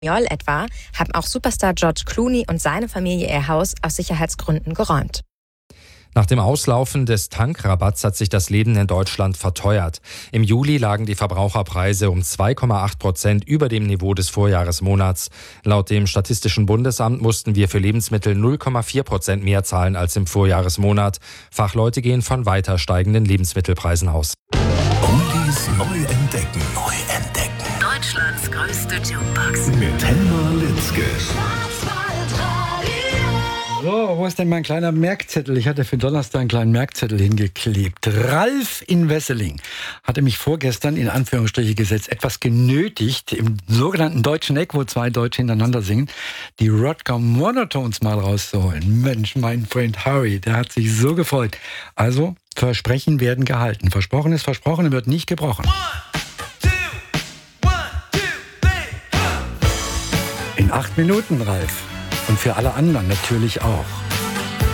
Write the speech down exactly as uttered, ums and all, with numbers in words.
Espanol etwa haben auch Superstar George Clooney und seine Familie ihr Haus aus Sicherheitsgründen geräumt. Nach dem Auslaufen des Tankrabatts hat sich das Leben in Deutschland verteuert. Im Juli lagen die Verbraucherpreise um zwei Komma acht Prozent über dem Niveau des Vorjahresmonats. Laut dem Statistischen Bundesamt mussten wir für Lebensmittel null Komma vier Prozent mehr zahlen als im Vorjahresmonat. Fachleute gehen von weiter steigenden Lebensmittelpreisen aus. Oldies neu entdecken. Neu entdecken. Deutschlands größte Jukebox. Mit Helma Litzke. So, wo ist denn mein kleiner Merkzettel? Ich hatte für Donnerstag einen kleinen Merkzettel hingeklebt. Ralf in Wesseling hatte mich vorgestern in Anführungsstriche gesetzt, etwas genötigt, im sogenannten deutschen Eck, wo zwei Deutsche hintereinander singen, die Rodger Monotones mal rauszuholen. Mensch, mein Freund Harry, der hat sich so gefreut. Also, Versprechen werden gehalten. Versprochen ist versprochen und wird nicht gebrochen. In acht Minuten, Ralf. Und für alle anderen natürlich auch.